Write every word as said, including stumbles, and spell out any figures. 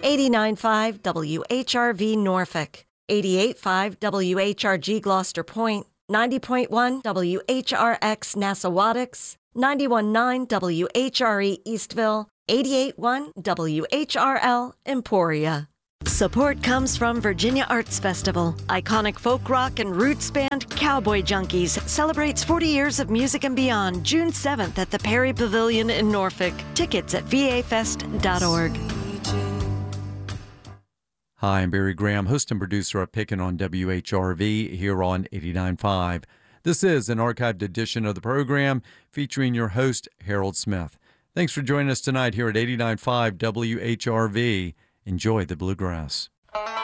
eighty-nine point five W H R V Norfolk, eighty-eight point five W H R G Gloucester Point, ninety point one W H R X Nassawadox, ninety-one point nine W H R E Eastville, eighty-eight point one W H R L Emporia. Support comes from Virginia Arts Festival. Iconic folk rock and roots band Cowboy Junkies celebrates forty years of music and beyond June seventh at the Perry Pavilion in Norfolk. Tickets at v a fest dot org. Hi, I'm Barry Graham, host and producer of Pickin' on W H R V here on eighty-nine point five. This is an archived edition of the program featuring your host, Harold Smith. Thanks for joining us tonight here at eighty-nine point five W H R V. Enjoy the bluegrass.